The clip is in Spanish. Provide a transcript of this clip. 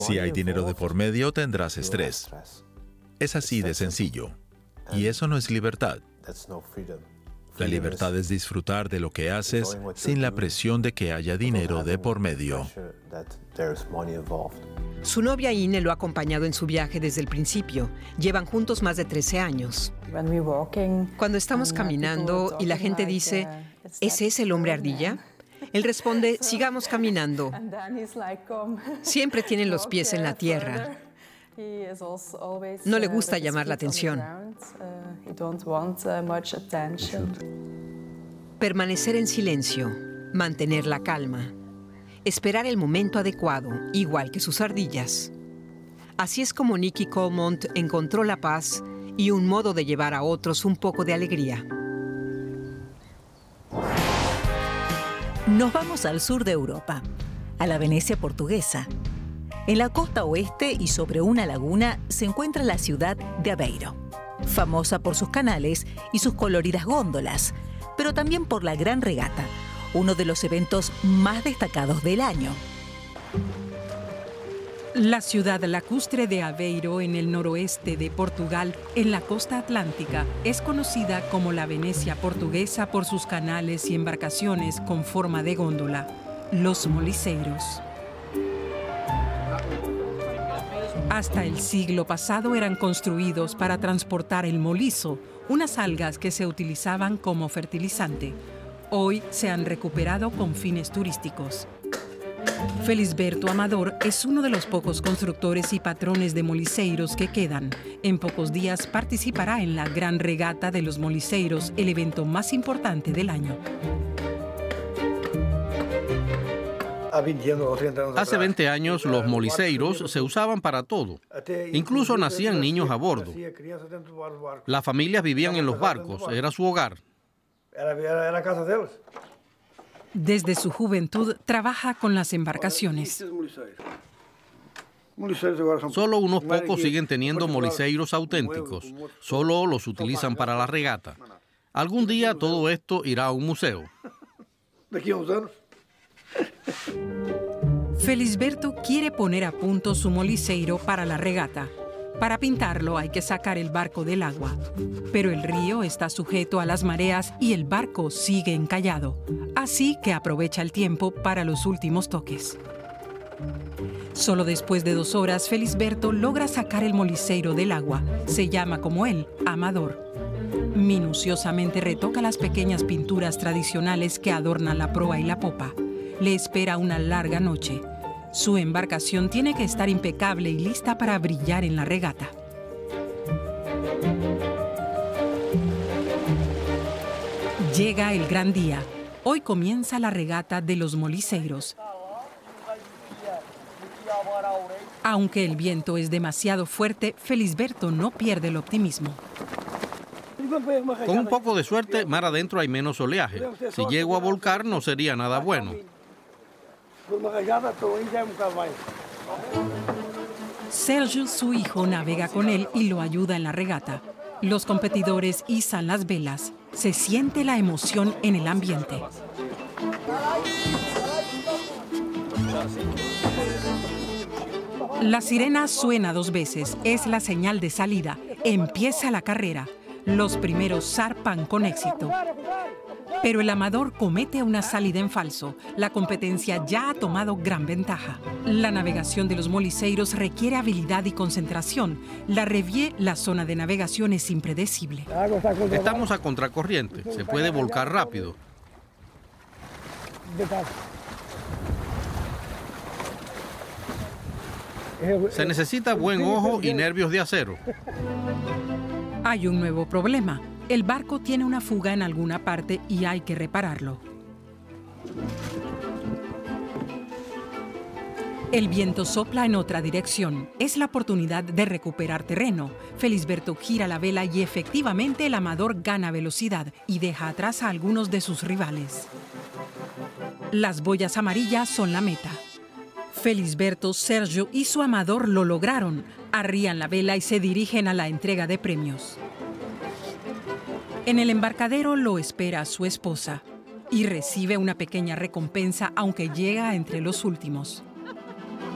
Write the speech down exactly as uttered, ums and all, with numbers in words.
Si hay dinero de por medio, tendrás estrés. Es así de sencillo. Y eso no es libertad. La libertad es disfrutar de lo que haces sin la presión de que haya dinero de por medio. Su novia Ine lo ha acompañado en su viaje desde el principio. Llevan juntos más de trece años. Cuando estamos caminando y la gente dice, ¿ese es el hombre ardilla? Él responde, sigamos caminando. Siempre tienen los pies en la tierra. No le gusta llamar la atención. Permanecer en silencio, mantener la calma, esperar el momento adecuado, igual que sus ardillas. Así es como Nikki Colmont encontró la paz y un modo de llevar a otros un poco de alegría. Nos vamos al sur de Europa, a la Venecia portuguesa. En la costa oeste y sobre una laguna se encuentra la ciudad de Aveiro, famosa por sus canales y sus coloridas góndolas, pero también por la Gran Regata, uno de los eventos más destacados del año. La ciudad lacustre de Aveiro, en el noroeste de Portugal, en la costa atlántica, es conocida como la Venecia portuguesa por sus canales y embarcaciones con forma de góndola, los moliceiros. Hasta el siglo pasado eran construidos para transportar el molizo, unas algas que se utilizaban como fertilizante. Hoy se han recuperado con fines turísticos. Felisberto Amador es uno de los pocos constructores y patrones de moliceiros que quedan. En pocos días participará en la Gran Regata de los Moliceiros, el evento más importante del año. Hace veinte años los moliceiros se usaban para todo. Incluso nacían niños a bordo. Las familias vivían en los barcos, era su hogar. Era la casa de ellos. Desde su juventud trabaja con las embarcaciones. Solo unos pocos siguen teniendo moliceiros auténticos. Solo los utilizan para la regata. Algún día todo esto irá a un museo. Felisberto quiere poner a punto su moliceiro para la regata. Para pintarlo hay que sacar el barco del agua. Pero el río está sujeto a las mareas y el barco sigue encallado. Así que aprovecha el tiempo para los últimos toques. Solo después de dos horas, Felisberto logra sacar el moliceiro del agua. Se llama como él, Amador. Minuciosamente retoca las pequeñas pinturas tradicionales que adornan la proa y la popa. Le espera una larga noche. Su embarcación tiene que estar impecable y lista para brillar en la regata. Llega el gran día. Hoy comienza la regata de los moliceiros. Aunque el viento es demasiado fuerte, Felisberto no pierde el optimismo. Con un poco de suerte, mar adentro hay menos oleaje. Si llego a volcar, no sería nada bueno. Sergio, su hijo, navega con él y lo ayuda en la regata. Los competidores izan las velas. Se siente la emoción en el ambiente. La sirena suena dos veces. Es la señal de salida. Empieza la carrera. Los primeros zarpan con éxito. Pero el Amador comete una salida en falso. La competencia ya ha tomado gran ventaja. La navegación de los moliceiros requiere habilidad y concentración. La Revier, la zona de navegación, es impredecible. Estamos a contracorriente. Se puede volcar rápido. Se necesita buen ojo y nervios de acero. Hay un nuevo problema. El barco tiene una fuga en alguna parte y hay que repararlo. El viento sopla en otra dirección. Es la oportunidad de recuperar terreno. Felisberto gira la vela y efectivamente el Amador gana velocidad y deja atrás a algunos de sus rivales. Las boyas amarillas son la meta. Felisberto, Sergio y su Amador lo lograron. Arrían la vela y se dirigen a la entrega de premios. En el embarcadero lo espera su esposa y recibe una pequeña recompensa, aunque llega entre los últimos.